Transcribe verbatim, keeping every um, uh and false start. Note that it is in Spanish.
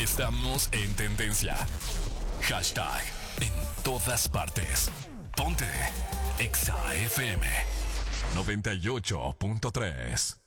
Estamos en tendencia. Hashtag en todas partes. Ponte Exa F M noventa y ocho punto tres.